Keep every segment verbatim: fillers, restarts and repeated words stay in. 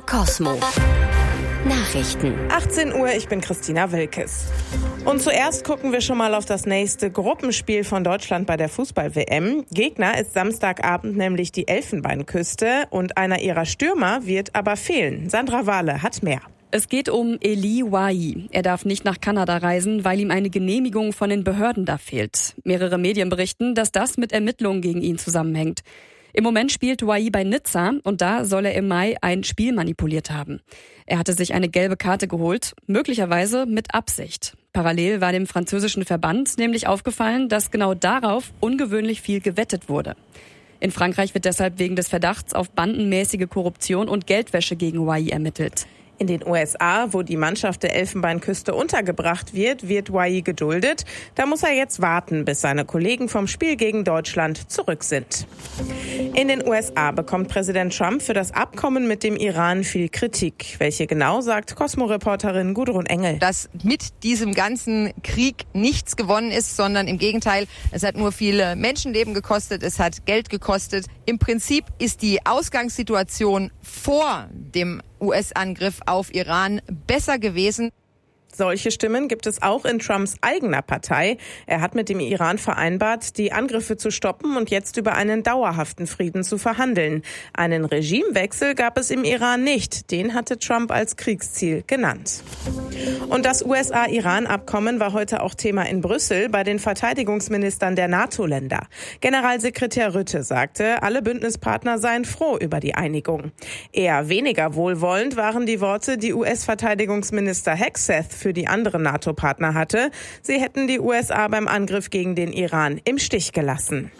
Kosmo Nachrichten. achtzehn Uhr, ich bin Christina Wilkes. Und zuerst gucken wir schon mal auf das nächste Gruppenspiel von Deutschland bei der Fußball-W M. Gegner ist Samstagabend nämlich die Elfenbeinküste und einer ihrer Stürmer wird aber fehlen. Sandra Wahle hat mehr. Es geht um Eli Wahi. Er darf nicht nach Kanada reisen, weil ihm eine Genehmigung von den Behörden da fehlt. Mehrere Medien berichten, dass das mit Ermittlungen gegen ihn zusammenhängt. Im Moment spielt Wahi bei Nizza und da soll er im Mai ein Spiel manipuliert haben. Er hatte sich eine gelbe Karte geholt, möglicherweise mit Absicht. Parallel war dem französischen Verband nämlich aufgefallen, dass genau darauf ungewöhnlich viel gewettet wurde. In Frankreich wird deshalb wegen des Verdachts auf bandenmäßige Korruption und Geldwäsche gegen Wahi ermittelt. In den U S A, wo die Mannschaft der Elfenbeinküste untergebracht wird, wird Wahi geduldet. Da muss er jetzt warten, bis seine Kollegen vom Spiel gegen Deutschland zurück sind. In den U S A bekommt Präsident Trump für das Abkommen mit dem Iran viel Kritik. Welche genau, sagt Cosmo-Reporterin Gudrun Engel. Dass mit diesem ganzen Krieg nichts gewonnen ist, sondern im Gegenteil, es hat nur viele Menschenleben gekostet, es hat Geld gekostet. Im Prinzip ist die Ausgangssituation vor dem U S-Angriff auf Iran besser gewesen. Solche Stimmen gibt es auch in Trumps eigener Partei. Er hat mit dem Iran vereinbart, die Angriffe zu stoppen und jetzt über einen dauerhaften Frieden zu verhandeln. Einen Regimewechsel gab es im Iran nicht. Den hatte Trump als Kriegsziel genannt. Und das U S A-Iran-Abkommen war heute auch Thema in Brüssel bei den Verteidigungsministern der NATO-Länder. Generalsekretär Rutte sagte, alle Bündnispartner seien froh über die Einigung. Eher weniger wohlwollend waren die Worte, die U S-Verteidigungsminister Hegseth für die anderen NATO-Partner hatte. Sie hätten die U S A beim Angriff gegen den Iran im Stich gelassen.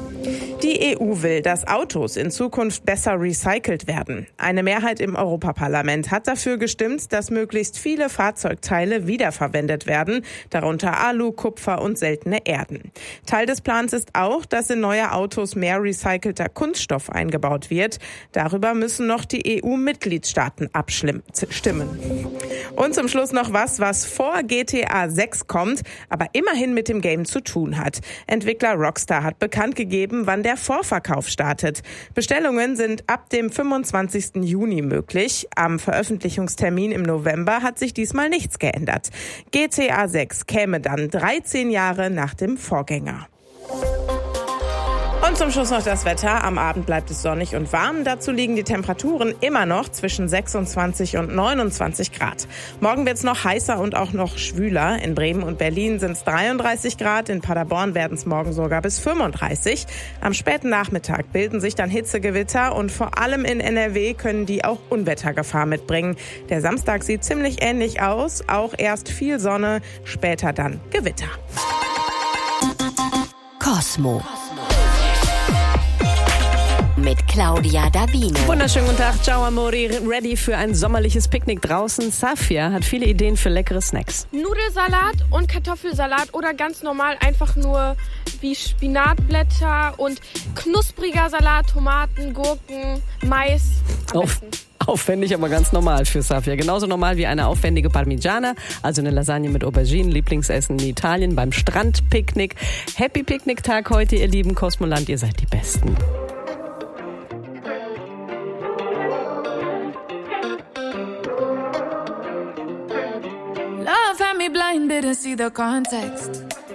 Die E U will, dass Autos in Zukunft besser recycelt werden. Eine Mehrheit im Europaparlament hat dafür gestimmt, dass möglichst viele Fahrzeugteile wiederverwendet werden, darunter Alu, Kupfer und seltene Erden. Teil des Plans ist auch, dass in neue Autos mehr recycelter Kunststoff eingebaut wird. Darüber müssen noch die E U-Mitgliedstaaten abstimmen. Und zum Schluss noch was, was vor G T A sechs kommt, aber immerhin mit dem Game zu tun hat. Entwickler Rockstar hat bekannt gegeben, wann der Vorverkauf startet. Bestellungen sind ab dem fünfundzwanzigsten Juni möglich. Am Veröffentlichungstermin im November hat sich diesmal nichts geändert. G T A sechs käme dann dreizehn Jahre nach dem Vorgänger. Und zum Schluss noch das Wetter. Am Abend bleibt es sonnig und warm. Dazu liegen die Temperaturen immer noch zwischen sechsundzwanzig und neunundzwanzig Grad. Morgen wird es noch heißer und auch noch schwüler. In Bremen und Berlin sind es dreiunddreißig Grad. In Paderborn werden es morgen sogar bis fünfunddreißig. Am späten Nachmittag bilden sich dann Hitzegewitter und vor allem in N R W können die auch Unwettergefahr mitbringen. Der Samstag sieht ziemlich ähnlich aus. Auch erst viel Sonne, später dann Gewitter. Kosmo mit Claudia Davino. Wunderschönen guten Tag, ciao amori, ready für ein sommerliches Picknick draußen. Safia hat viele Ideen für leckere Snacks. Nudelsalat und Kartoffelsalat oder ganz normal einfach nur wie Spinatblätter und knuspriger Salat, Tomaten, Gurken, Mais. Auf, aufwendig, aber ganz normal für Safia. Genauso normal wie eine aufwendige Parmigiana, also eine Lasagne mit Auberginen, Lieblingsessen in Italien beim Strandpicknick. Happy Picknick-Tag heute, ihr lieben Kosmoland, ihr seid die Besten. Love had me blind, didn't see the context.